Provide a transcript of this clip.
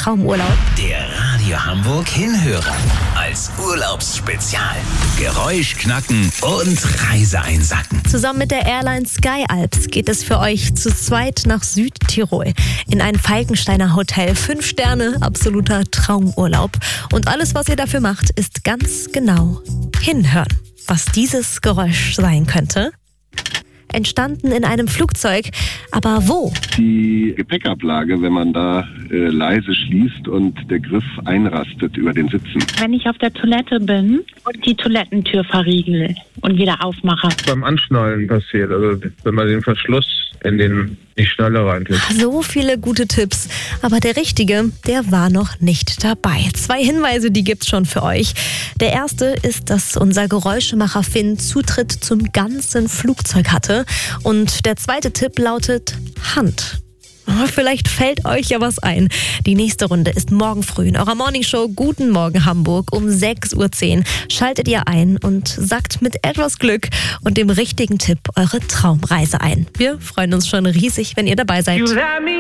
Traumurlaub. Der Radio Hamburg Hinhörer. Als Urlaubsspezial. Geräusch knacken und Reise einsacken. Zusammen mit der Airline Sky Alps geht es für euch zu zweit nach Südtirol. In ein Falkensteiner Hotel. 5 Sterne, absoluter Traumurlaub. Und alles, was ihr dafür macht, ist ganz genau hinhören. Was dieses Geräusch sein könnte? Entstanden in einem Flugzeug. Aber wo? Die Gepäckablage, wenn man da leise schließt und der Griff einrastet über den Sitzen. Wenn ich auf der Toilette bin und die Toilettentür verriegel und wieder aufmache. Beim Anschnallen passiert, also wenn man den Verschluss in die Schnalle reintut. So viele gute Tipps. Aber der Richtige, der war noch nicht dabei. 2 Hinweise, die gibt's schon für euch. Der erste ist, dass unser Geräuschemacher Finn Zutritt zum ganzen Flugzeug hatte. Und der zweite Tipp lautet Hand. Vielleicht fällt euch ja was ein. Die nächste Runde ist morgen früh in eurer Morningshow Guten Morgen Hamburg um 6.10 Uhr. Schaltet ihr ein und sagt mit etwas Glück und dem richtigen Tipp eure Traumreise ein. Wir freuen uns schon riesig, wenn ihr dabei seid.